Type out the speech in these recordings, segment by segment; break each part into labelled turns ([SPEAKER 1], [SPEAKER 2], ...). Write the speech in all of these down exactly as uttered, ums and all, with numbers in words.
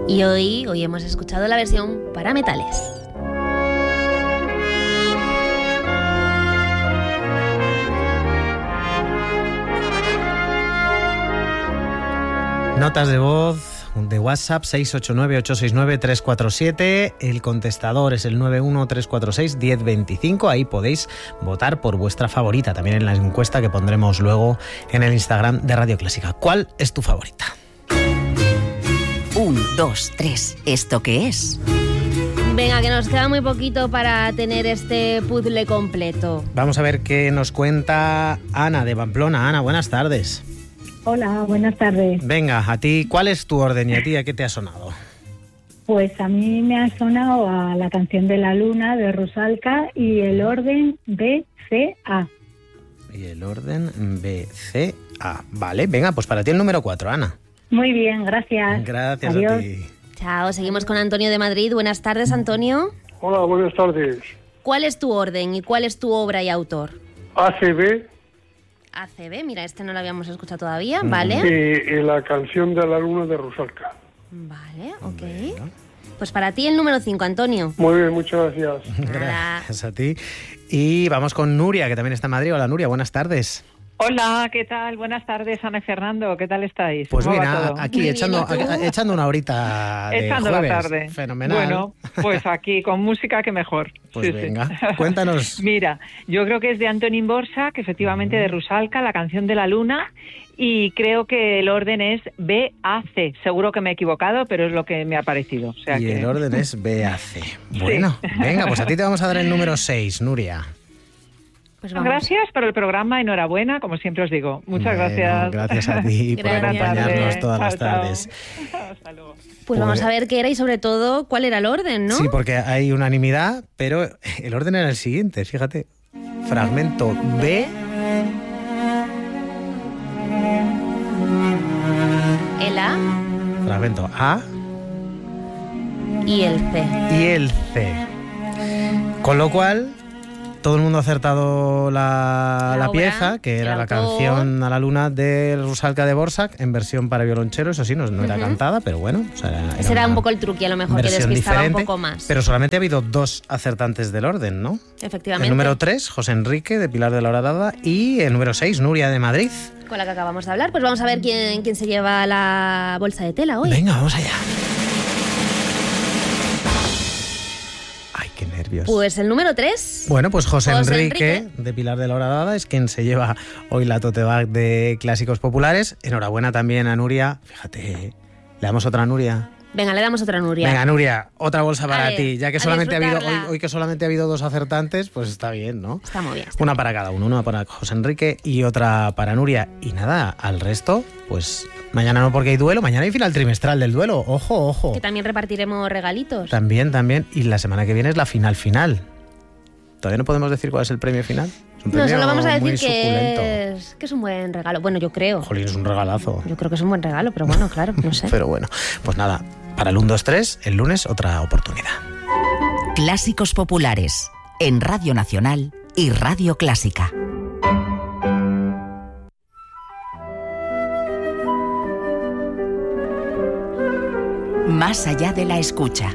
[SPEAKER 1] Y hoy, hoy hemos escuchado la versión para metales.
[SPEAKER 2] Notas de voz de WhatsApp seis ocho nueve, ocho seis nueve, tres cuatro siete. El contestador es el nueve uno tres cuatro seis, uno cero dos cinco. Ahí podéis votar por vuestra favorita, también en la encuesta que pondremos luego en el Instagram de Radio Clásica. ¿Cuál es tu favorita?
[SPEAKER 3] Un, dos, tres. ¿Esto qué es?
[SPEAKER 1] Venga, que nos queda muy poquito para tener este puzzle completo.
[SPEAKER 2] Vamos a ver qué nos cuenta Ana de Pamplona. Ana, buenas tardes.
[SPEAKER 4] Hola, buenas tardes.
[SPEAKER 2] Venga, a ti, ¿cuál es tu orden y a ti a qué te ha sonado?
[SPEAKER 4] Pues a mí me ha sonado a la canción de la luna de Rusalka y el orden B C A.
[SPEAKER 2] Y el orden B C A. Vale, venga, pues para ti el número cuatro, Ana.
[SPEAKER 4] Muy bien, gracias.
[SPEAKER 2] Gracias.
[SPEAKER 4] Adiós.
[SPEAKER 2] A ti.
[SPEAKER 1] Chao, seguimos con Antonio de Madrid. Buenas tardes, Antonio.
[SPEAKER 5] Hola, buenas tardes.
[SPEAKER 1] ¿Cuál es tu orden y cuál es tu obra y autor?
[SPEAKER 5] A C B.
[SPEAKER 1] A C B, mira, este no lo habíamos escuchado todavía, ¿vale?
[SPEAKER 5] Y, y la canción de la luna de Rusalka.
[SPEAKER 1] Vale, ok.
[SPEAKER 2] Venga.
[SPEAKER 1] Pues para ti el número cinco, Antonio.
[SPEAKER 5] Muy bien, muchas gracias.
[SPEAKER 2] Gracias a ti. Y vamos con Nuria, que también está en Madrid. Hola, Nuria, buenas tardes.
[SPEAKER 6] Hola, ¿qué tal? Buenas tardes, Ana y Fernando. ¿Qué tal estáis?
[SPEAKER 2] Pues
[SPEAKER 6] ¿Cómo
[SPEAKER 2] bien,
[SPEAKER 6] va
[SPEAKER 2] a-
[SPEAKER 6] todo?
[SPEAKER 2] aquí
[SPEAKER 1] Muy
[SPEAKER 2] echando,
[SPEAKER 1] bien, ¿y tú?
[SPEAKER 2] a- echando una horita de
[SPEAKER 6] Echando
[SPEAKER 2] jueves.
[SPEAKER 6] la tarde.
[SPEAKER 2] Fenomenal.
[SPEAKER 6] Bueno, pues aquí con música que mejor.
[SPEAKER 2] Pues
[SPEAKER 6] Sí, sí.
[SPEAKER 2] venga, cuéntanos.
[SPEAKER 6] Mira, yo creo que es de Antonín Borsa, que efectivamente de Rusalka, la canción de la luna, y creo que el orden es B A C. Seguro que me he equivocado, pero es lo que me ha parecido. O sea
[SPEAKER 2] Y
[SPEAKER 6] que...
[SPEAKER 2] el orden es B A C. Bueno, venga, pues a ti te vamos a dar el número seis, Nuria.
[SPEAKER 1] Pues vamos.
[SPEAKER 6] Gracias por el programa, enhorabuena, como siempre os digo. Muchas
[SPEAKER 2] Bueno,
[SPEAKER 6] gracias.
[SPEAKER 2] Gracias a ti por
[SPEAKER 1] Gracias.
[SPEAKER 2] acompañarnos todas las
[SPEAKER 6] Chao, chao.
[SPEAKER 2] tardes.
[SPEAKER 6] Hasta luego.
[SPEAKER 1] Pues vamos a ver qué era y sobre todo cuál era el orden, ¿no?
[SPEAKER 2] Sí, porque hay unanimidad, pero el orden era el siguiente, fíjate. Fragmento B,
[SPEAKER 1] El A
[SPEAKER 2] fragmento A
[SPEAKER 1] y el C.
[SPEAKER 2] y el C. Con lo cual, todo el mundo ha acertado la,
[SPEAKER 1] La
[SPEAKER 2] la
[SPEAKER 1] obra,
[SPEAKER 2] pieza, que era
[SPEAKER 1] el
[SPEAKER 2] la
[SPEAKER 1] autor.
[SPEAKER 2] canción a la luna de Rusalka de Borsak, en versión para violonchelo. Eso sí, no, no era
[SPEAKER 1] Ujú.
[SPEAKER 2] cantada, pero bueno. O sea, era
[SPEAKER 1] Ese era
[SPEAKER 2] una
[SPEAKER 1] un poco el truqui, a lo mejor, que
[SPEAKER 2] versión
[SPEAKER 1] despistaba
[SPEAKER 2] diferente,
[SPEAKER 1] un poco más.
[SPEAKER 2] Pero solamente ha habido dos acertantes del orden, ¿no?
[SPEAKER 1] Efectivamente.
[SPEAKER 2] El número tres, José Enrique, de Pilar de la Horadada, y el número seis, Nuria, de Madrid.
[SPEAKER 1] Con la que acabamos de hablar. Pues vamos a ver quién, quién se lleva la bolsa de tela hoy.
[SPEAKER 2] Venga, vamos allá. Ay, qué nervios.
[SPEAKER 1] Pues el número tres.
[SPEAKER 2] Bueno, pues José,
[SPEAKER 1] José
[SPEAKER 2] Enrique,
[SPEAKER 1] Enrique.
[SPEAKER 2] de Pilar de la Horadada, es quien se lleva hoy la tote bag de clásicos populares. Enhorabuena también a Nuria. Fíjate, le damos otra a Nuria.
[SPEAKER 1] Venga, le damos otra a Nuria.
[SPEAKER 2] Venga, Nuria, otra bolsa para
[SPEAKER 1] ver,
[SPEAKER 2] ti. Ya que
[SPEAKER 1] a
[SPEAKER 2] solamente ha habido hoy,
[SPEAKER 1] disfrutarla.
[SPEAKER 2] hoy que solamente ha habido dos acertantes, pues está bien, ¿no?
[SPEAKER 1] Está muy bien. está
[SPEAKER 2] Una para cada uno, una para José Enrique y otra para Nuria. Y nada, al resto, pues mañana no porque hay duelo, mañana hay final trimestral del duelo. Ojo, ojo.
[SPEAKER 1] Que también repartiremos regalitos.
[SPEAKER 2] También, también. Y la semana que viene es la final final. Todavía no podemos decir cuál es el premio final. Es un
[SPEAKER 1] No,
[SPEAKER 2] premio
[SPEAKER 1] solo vamos a
[SPEAKER 2] muy
[SPEAKER 1] decir
[SPEAKER 2] suculento.
[SPEAKER 1] que es, que es un buen regalo. Bueno, yo creo.
[SPEAKER 2] Jolín, es un regalazo.
[SPEAKER 1] Yo creo que es un buen regalo, pero bueno, claro, no sé.
[SPEAKER 2] Pero bueno, pues nada, para el uno, dos, tres, el lunes otra oportunidad.
[SPEAKER 3] Clásicos populares en Radio Nacional y Radio Clásica. Más allá de la escucha.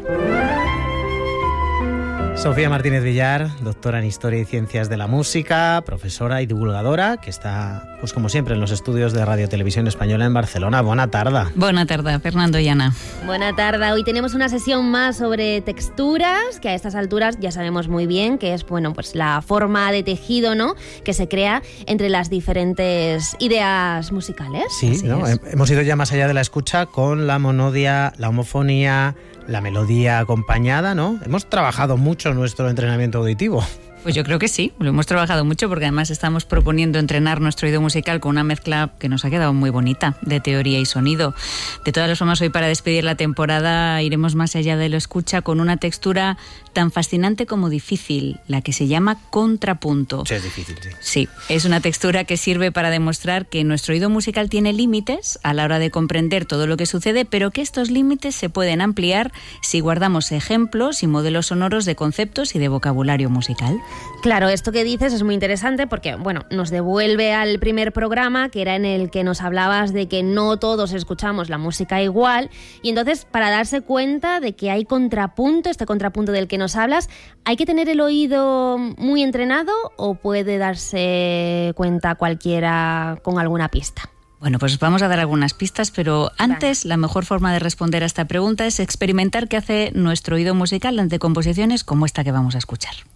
[SPEAKER 2] Sofía Martínez Villar, doctora en Historia y Ciencias de la Música, profesora y divulgadora, que está, pues como siempre, en los estudios de Radio Televisión Española en Barcelona. Buena tarde.
[SPEAKER 7] Buena tarde, Fernando y Ana.
[SPEAKER 1] Buena tarde. Hoy tenemos una sesión más sobre texturas, que a estas alturas ya sabemos muy bien que es, bueno, pues la forma de tejido, ¿no?, que se crea entre las diferentes ideas musicales.
[SPEAKER 2] Sí,
[SPEAKER 1] Así
[SPEAKER 2] ¿no?
[SPEAKER 1] es.
[SPEAKER 2] Hemos ido ya más allá de la escucha con la monodia, la homofonía, la melodía acompañada, ¿no? Hemos trabajado mucho nuestro entrenamiento auditivo.
[SPEAKER 7] Pues yo creo que sí, lo hemos trabajado mucho porque además estamos proponiendo entrenar nuestro oído musical con una mezcla que nos ha quedado muy bonita de teoría y sonido. De todas las formas, hoy para despedir la temporada iremos más allá de lo escucha con una textura tan fascinante como difícil, la que se llama contrapunto.
[SPEAKER 2] Sí, es difícil, sí.
[SPEAKER 7] Sí, es una textura que sirve para demostrar que nuestro oído musical tiene límites a la hora de comprender todo lo que sucede, pero que estos límites se pueden ampliar si guardamos ejemplos y modelos sonoros de conceptos y de vocabulario musical.
[SPEAKER 1] Claro, esto que dices es muy interesante porque, bueno, nos devuelve al primer programa, que era en el que nos hablabas de que no todos escuchamos la música igual, y entonces para darse cuenta de que hay contrapunto, este contrapunto del que nos hablas, ¿hay que tener el oído muy entrenado o puede darse cuenta cualquiera con alguna pista?
[SPEAKER 7] Bueno, pues vamos a dar algunas pistas, pero antes la mejor forma de responder a esta pregunta es experimentar qué hace nuestro oído musical ante composiciones como esta que vamos a escuchar.